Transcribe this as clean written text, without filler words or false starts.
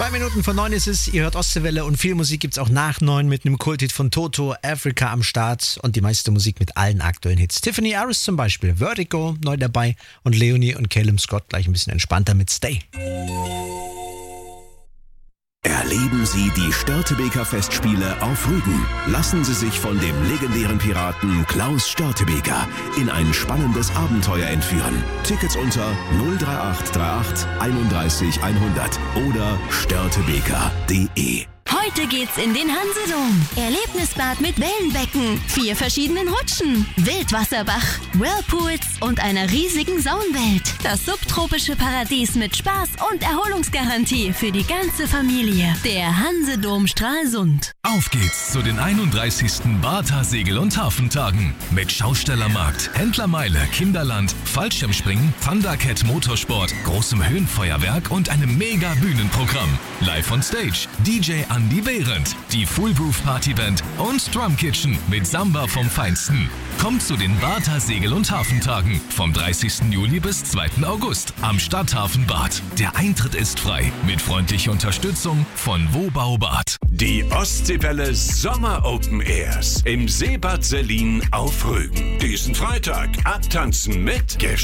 2 Minuten vor 9 ist es, ihr hört Ostseewelle und viel Musik gibt's auch nach 9 mit einem Kulthit von Toto, Africa am Start und die meiste Musik mit allen aktuellen Hits. Tiffany Harris zum Beispiel, Vertigo neu dabei und Leonie und Calum Scott gleich ein bisschen entspannter mit Stay. Erleben Sie die Störtebeker Festspiele auf Rügen. Lassen Sie sich von dem legendären Piraten Klaus Störtebeker in ein spannendes Abenteuer entführen. Tickets unter 03838 31 100 oder störtebeker.de. Heute geht's in den Hansedom. Erlebnisbad mit Wellenbecken, 4 verschiedenen Rutschen, Wildwasserbach, Whirlpools und einer riesigen Saunwelt. Das subtropische Paradies mit Spaß und Erholungsgarantie für die ganze Familie. Der Hansedom Stralsund. Auf geht's zu den 31. Bartha Segel- und Hafentagen. Mit Schaustellermarkt, Händlermeile, Kinderland, Fallschirmspringen, Thundercat Motorsport, großem Höhenfeuerwerk und einem mega Bühnenprogramm. Live on Stage, DJ Andy Behrendt, die Full-Groove Partyband und Drum Kitchen mit Samba vom Feinsten. Kommt zu den Bartha Segel- und Hafentagen vom 30. Juli bis 2. August am Stadthafen Bad. Der Eintritt ist frei mit freundlicher Unterstützung von Wobau Bad. Die Ostseewelle Sommer Open Airs im Seebad Sellin auf Rügen. Diesen Freitag abtanzen mit